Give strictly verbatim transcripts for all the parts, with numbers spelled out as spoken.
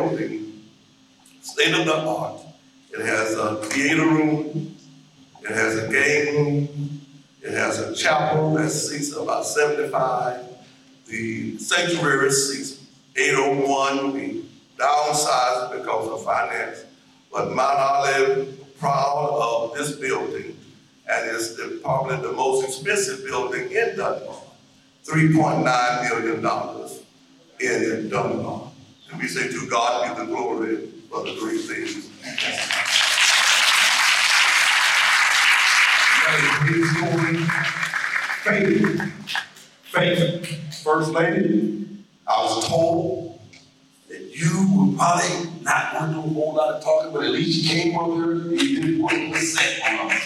building, state of the art. It has a theater room, it has a game room, it has a chapel that seats about seventy-five. The sanctuary seats eight oh one. We downsized because of finance. But Mount Olive, proud of this building, and it's the, probably the most expensive building in Dunbar. three point nine million dollars in Dunbar. And we say, to God be the glory for the great things. Faith, faith, First Lady, I was told that you were probably not going to do a whole lot of talking, but at least you came up here and you did what was said on us.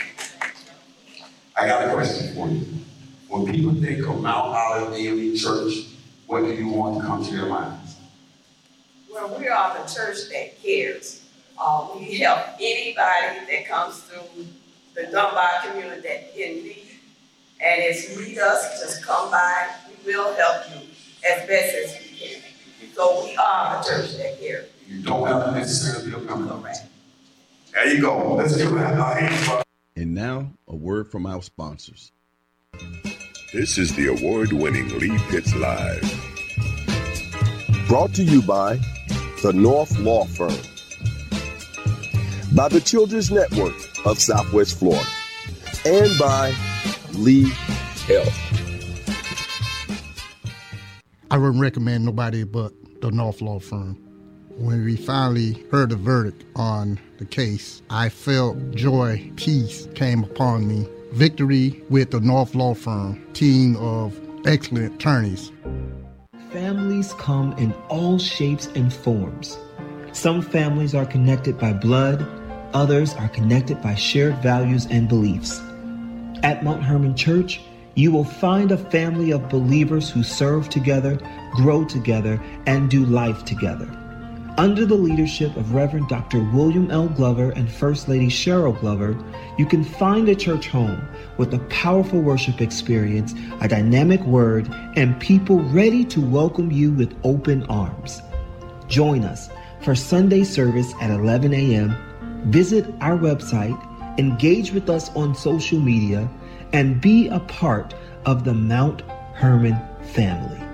I got a question for you. When people think of Mount Olive A M E Church, what do you want to come to their minds? Well, we are the church that cares. Uh, we help anybody that comes through the Dunbar community that in need. And as you meet us, just come by. We will help you as best as we can. So we are the church that cares. You don't have to necessarily be a member. Correct. There you go. Let's give it our hands for. And now, a word from our sponsors. This is the award-winning Lee Pitts Live. Brought to you by the North Law Firm, by the Children's Network of Southwest Florida, and by Lee Health. I wouldn't recommend nobody but the North Law Firm. When we finally heard the verdict on the case, I felt joy, peace came upon me. Victory with the North Law Firm, team of excellent attorneys. Families come in all shapes and forms. Some families are connected by blood, others are connected by shared values and beliefs. At Mount Hermon Church, you will find a family of believers who serve together, grow together, and do life together. Under the leadership of Reverend Doctor William L. Glover and First Lady Cheryl Glover, you can find a church home with a powerful worship experience, a dynamic word, and people ready to welcome you with open arms. Join us for Sunday service at eleven a.m. Visit our website, engage with us on social media, and be a part of the Mount Hermon family.